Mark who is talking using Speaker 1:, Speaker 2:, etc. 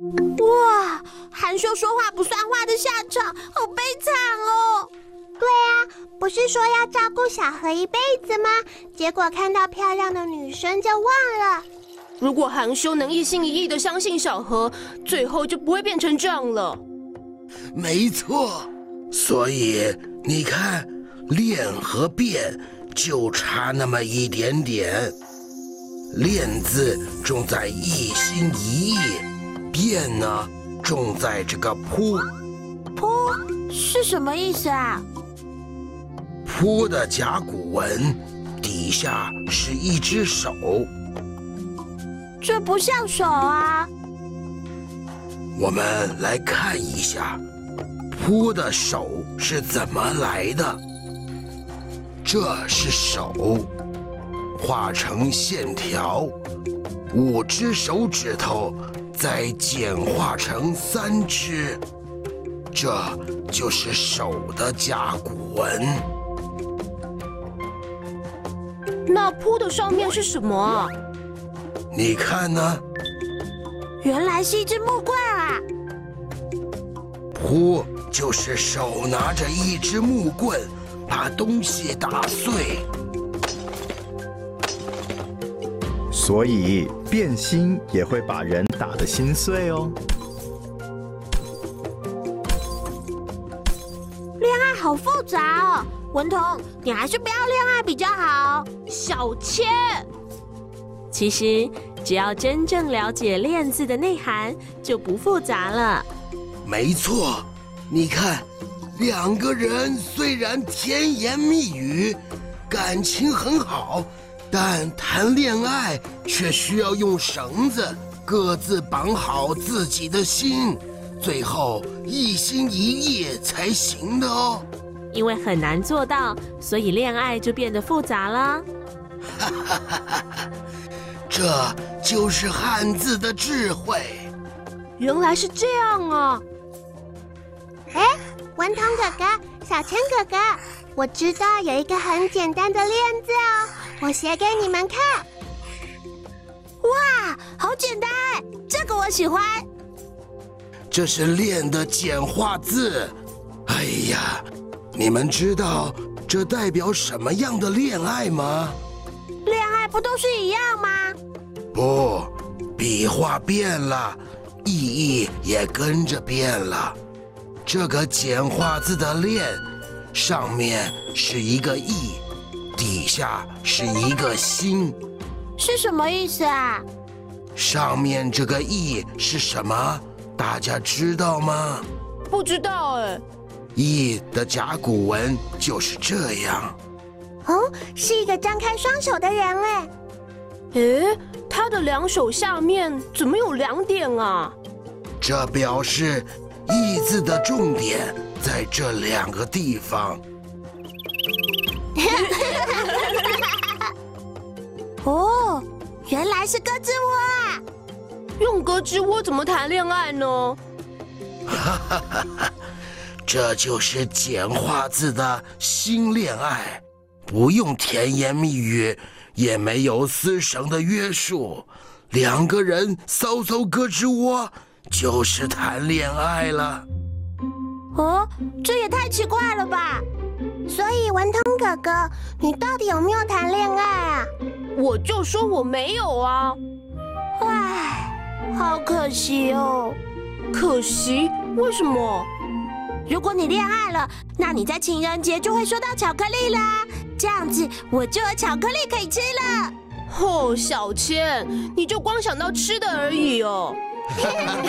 Speaker 1: 哇，含羞说话不算话的下场，好悲惨哦！
Speaker 2: 对啊，不是说要照顾小河一辈子吗？结果看到漂亮的女生就忘了。
Speaker 1: 如果含羞能一心一意的相信小河，最后就不会变成这样了。
Speaker 3: 没错，所以你看，恋和变就差那么一点点。恋字重在一心一意，变呢重在这个扑。
Speaker 1: 扑是什么意思啊？
Speaker 3: 扑的甲骨文底下是一只手。
Speaker 1: 这不像手啊！
Speaker 3: 我们来看一下，扑的手是怎么来的。这是手，画成线条，5只手指头再简化成3只，这就是手的甲骨文。
Speaker 1: 那扑的上面是什么啊？
Speaker 3: 你看呢？
Speaker 1: 原来是一只木棍啊！
Speaker 3: 扑就是手拿着一只木棍，把东西打碎。
Speaker 4: 所以变心也会把人打得心碎哦。
Speaker 1: 恋爱好复杂哦，文彤，你还是不要恋爱比较好。小千，
Speaker 5: 其实只要真正了解恋字的内涵，就不复杂了。
Speaker 3: 没错，你看，2个人虽然甜言蜜语，感情很好，但谈恋爱却需要用绳子各自绑好自己的心，最后一心一意才行的哦。
Speaker 5: 因为很难做到，所以恋爱就变得复杂了。
Speaker 3: 哈哈哈哈哈！这就是汉字的智慧。
Speaker 1: 原来是这样啊！
Speaker 2: 哎，文彤哥哥，小千哥哥，我知道有一个很简单的恋字哦，我写给你们看。
Speaker 1: 哇，好简单，这个我喜欢。
Speaker 3: 这是恋的简化字。哎呀，你们知道这代表什么样的恋爱吗？
Speaker 1: 恋爱不都是一样吗？
Speaker 3: 不，笔画变了，意义也跟着变了。这个简化字的恋，上面是一个意，底下是一个心。
Speaker 1: 是什么意思啊？
Speaker 3: 上面这个意是什么？大家知道吗？
Speaker 1: 不知道哎。
Speaker 3: 意的甲骨文就是这样。
Speaker 2: 哦，是一个张开双手的人哎。
Speaker 1: 诶，他的2手下面怎么有2点啊？
Speaker 3: 这表示意字的重点在这2个地方。
Speaker 1: 哦，原来是胳肢窝啊！用胳肢窝怎么谈恋爱呢？
Speaker 3: 哈哈哈哈！这就是简化字的新恋爱，不用甜言蜜语，也没有丝绳的约束，2个人搔搔胳肢窝，就是谈恋爱了。
Speaker 1: 哦，这也太奇怪了吧！
Speaker 2: 所以文彤哥哥，你到底有没有谈恋爱啊？
Speaker 1: 我就说我没有啊。唉，好可惜哦。可惜？为什么？如果你恋爱了，那你在情人节就会收到巧克力啦，这样子我就有巧克力可以吃了。哦，小千，你就光想到吃的而已哦。